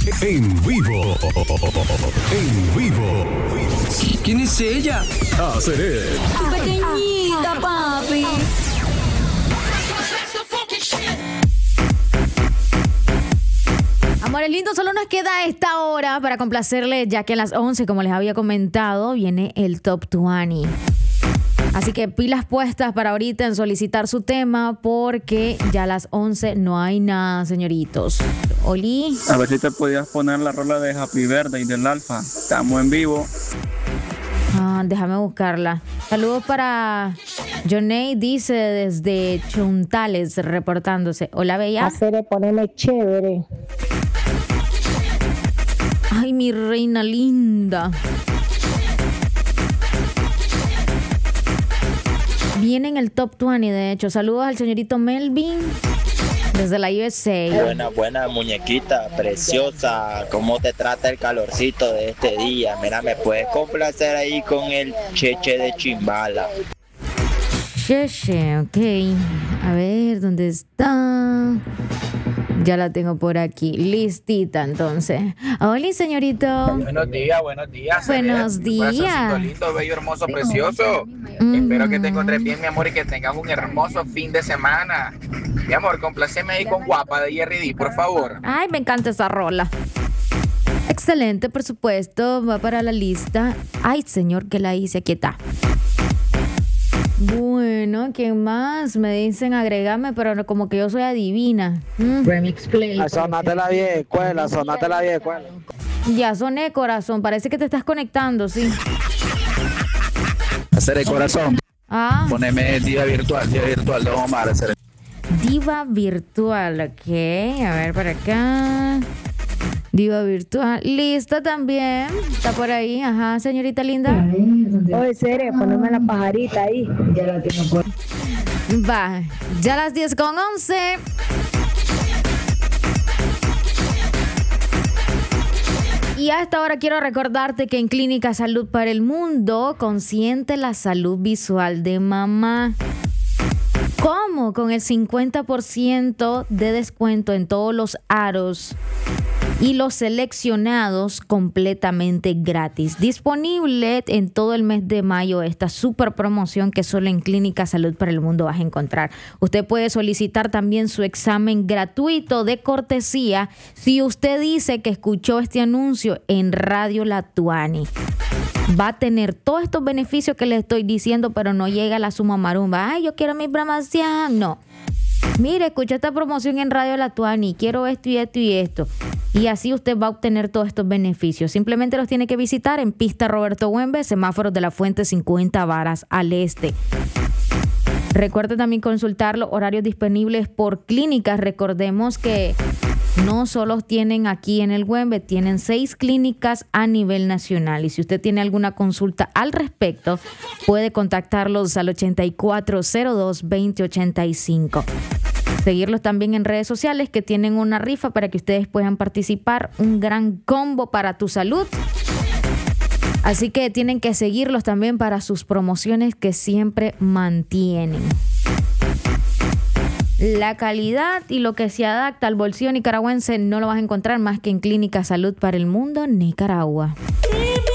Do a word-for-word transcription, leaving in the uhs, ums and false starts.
En vivo. En vivo. ¿Quién es ella? Haceré. Pequeñita, papi. Amores lindos, solo nos queda esta hora para complacerle, ya que a las once, como les había comentado, viene el Top veinte. Así que pilas puestas para ahorita en solicitar su tema, porque ya a las once no hay nada, señoritos. Oli. A ver si te podías poner la rola de Happy Birthday del Alfa. Estamos en vivo. Ah, déjame buscarla. Saludos para Jonay, dice desde Chuntales, reportándose. Hola, bella. Hacer ponerme chévere. Ay, mi reina linda. Viene en el Top veinte, de hecho. Saludos al señorito Melvin desde la U S A. Buena, buena muñequita, preciosa. ¿Cómo te trata el calorcito de este día? Mira, ¿me puedes complacer ahí con el Cheche de Chimbala? Cheche, ok. A ver, ¿dónde está? Ya la tengo por aquí, listita entonces. Hola, señorito. Buenos días, buenos días. Buenos Celer. días. Corazoncito lindo, bello, hermoso, precioso. Mm. Espero que te encuentres bien, mi amor, y que tengas un hermoso fin de semana. Mi amor, compláceme ahí con Guapa de Jerry D, por favor. Ay, me encanta esa rola. Excelente, por supuesto. Va para la lista. Ay, señor, que la hice. Aquí está. Bueno, ¿quién más? Me dicen agregame, pero como que yo soy adivina. Mm. Remix Play. Sonate la vieja escuela, sonate la vieja escuela. Ya soné, corazón. Parece que te estás conectando, sí. Hacer el corazón. Ah. Poneme Diva Virtual, Diva Virtual de Omar. Hacer. Diva Virtual, ok. A ver, para acá. Diva Virtual. Lista también. Está por ahí. Ajá, señorita linda. Oye, Cere, poneme la pajarita ahí. Ya la tengo por... Va, ya a las diez con once. Y a esta hora quiero recordarte que en Clínica Salud para el Mundo consiente la salud visual de mamá. ¿Cómo? Con el cincuenta por ciento de descuento en todos los aros y los seleccionados completamente gratis. Disponible en todo el mes de mayo esta super promoción que solo en Clínica Salud para el Mundo vas a encontrar. Usted puede solicitar también su examen gratuito de cortesía si usted dice que escuchó este anuncio en Radio La Tuani. Va a tener todos estos beneficios que le estoy diciendo, pero no llega a la suma marumba. Ay, yo quiero mi promoción. No. Mire, escuché esta promoción en Radio La Tuani, quiero esto y esto y esto. Y así usted va a obtener todos estos beneficios. Simplemente los tiene que visitar en Pista Roberto Güembe, semáforos de la Fuente cincuenta varas al este. Recuerde también consultar los horarios disponibles por clínicas. Recordemos que no solo tienen aquí en el Güembe, tienen seis clínicas a nivel nacional. Y si usted tiene alguna consulta al respecto, puede contactarlos al ochenta y cuatro cero dos, veinte ochenta y cinco. Seguirlos también en redes sociales que tienen una rifa para que ustedes puedan participar. Un gran combo para tu salud. Así que tienen que seguirlos también para sus promociones que siempre mantienen. La calidad y lo que se adapta al bolsillo nicaragüense no lo vas a encontrar más que en Clínica Salud para el Mundo, Nicaragua.